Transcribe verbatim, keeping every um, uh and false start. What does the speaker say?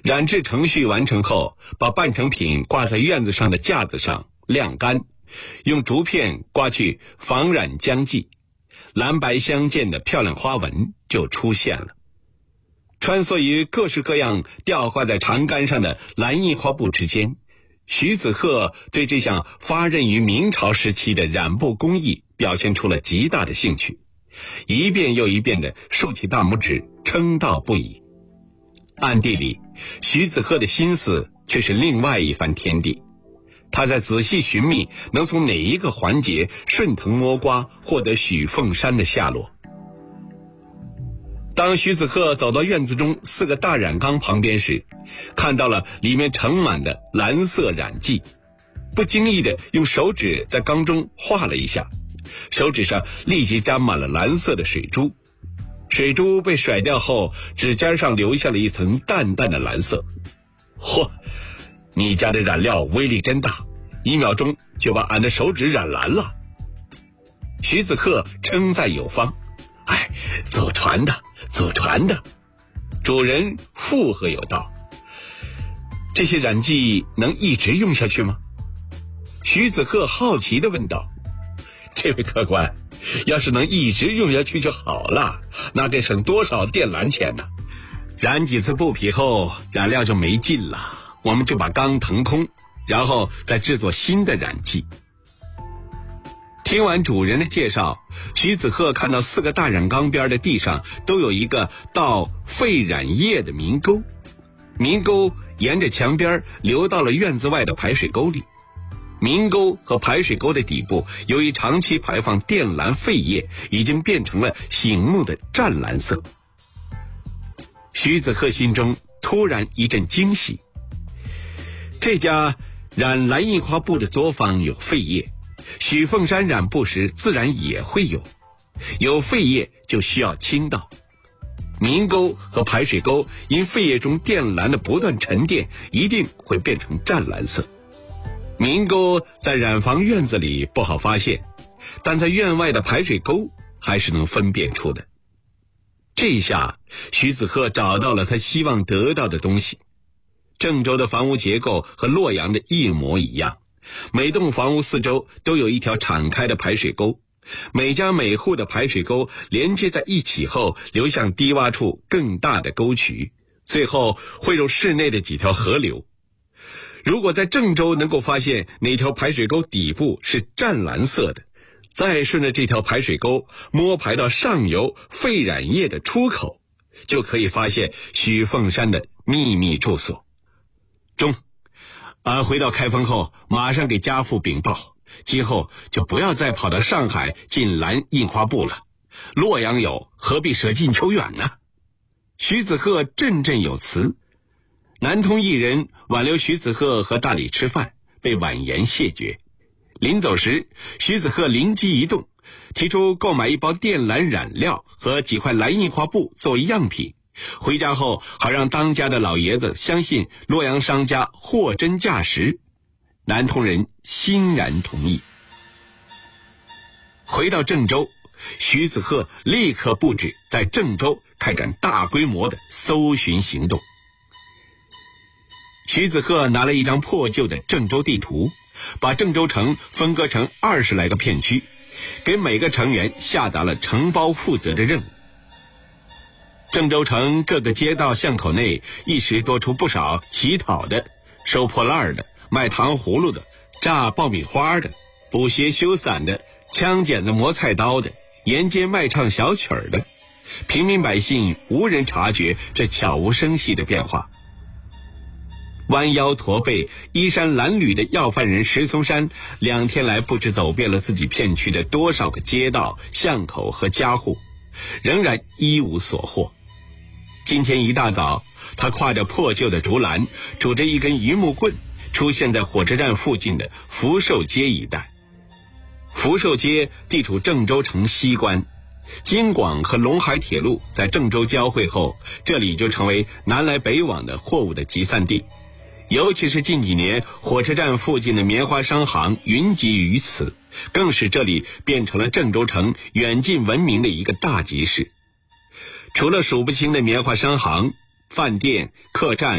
染制程序完成后，把半成品挂在院子上的架子上晾干，用竹片刮去防染浆剂，蓝白相间的漂亮花纹就出现了。穿梭于各式各样吊挂在长杆上的蓝印花布之间，徐子鹤对这项发轫于明朝时期的染布工艺表现出了极大的兴趣，一遍又一遍地竖起大拇指称道不已。暗地里，徐子鹤的心思却是另外一番天地，他在仔细寻觅能从哪一个环节顺藤摸瓜获得许凤山的下落。当徐子鹤走到院子中四个大染缸旁边时，看到了里面盛满的蓝色染剂，不经意地用手指在缸中画了一下，手指上立即沾满了蓝色的水珠，水珠被甩掉后，指尖上留下了一层淡淡的蓝色。嚯，你家的染料威力真大，一秒钟就把俺的手指染蓝了。徐子鹤称赞有方，哎，祖传的祖传的。主人附和有道，这些染剂能一直用下去吗？徐子鹤好奇地问道。这位客官，要是能一直用下去就好了，那得省多少靛蓝钱呢？染几次布匹后，染料就没劲了，我们就把缸腾空，然后再制作新的染剂。听完主人的介绍，徐子鹤看到四个大染缸边的地上都有一个倒废染液的明沟，明沟沿着墙边流到了院子外的排水沟里。明沟和排水沟的底部由于长期排放靛蓝废液，已经变成了醒目的湛蓝色。徐子鹤心中突然一阵惊喜，这家染蓝印花布的作坊有废液，许凤山染布时自然也会有，有废液就需要倾倒。明沟和排水沟因废液中靛蓝的不断沉淀，一定会变成湛蓝色。明沟在染房院子里不好发现，但在院外的排水沟还是能分辨出的。这一下，徐子鹤找到了他希望得到的东西。郑州的房屋结构和洛阳的一模一样，每栋房屋四周都有一条敞开的排水沟，每家每户的排水沟连接在一起后，流向低洼处更大的沟渠，最后汇入室内的几条河流。如果在郑州能够发现哪条排水沟底部是湛蓝色的，再顺着这条排水沟摸排到上游废染液的出口，就可以发现许凤山的秘密住所。中，俺回到开封后马上给家父禀报，今后就不要再跑到上海进蓝印花布了，洛阳有，何必舍近求远呢？徐子鹤振振有词。南通一人挽留徐子鹤和大李吃饭，被婉言谢绝。临走时，徐子鹤灵机一动，提出购买一包靛蓝染料和几块蓝印花布作为样品，回家后好让当家的老爷子相信洛阳商家货真价实。南通人欣然同意。回到郑州，徐子鹤立刻布置在郑州开展大规模的搜寻行动。徐子鹤拿了一张破旧的郑州地图，把郑州城分割成二十来个片区，给每个成员下达了承包负责的任务。郑州城各个街道巷口内一时多出不少乞讨的、收破烂的、卖糖葫芦的、榨爆米花的、补鞋修伞的、枪剪子磨菜刀的、沿街卖唱小曲儿的。平民百姓无人察觉这悄无声息的变化。弯腰驼背、衣衫褴褛的要饭人石松山，两天来不知走遍了自己片区的多少个街道、巷口和家户，仍然一无所获。今天一大早，他挎着破旧的竹篮，拄着一根榆木棍，出现在火车站附近的福寿街一带。福寿街地处郑州城西关，京广和陇海铁路在郑州交汇后，这里就成为南来北往的货物的集散地。尤其是近几年，火车站附近的棉花商行云集于此，更使这里变成了郑州城远近闻名的一个大集市。除了数不清的棉花商行、饭店、客栈、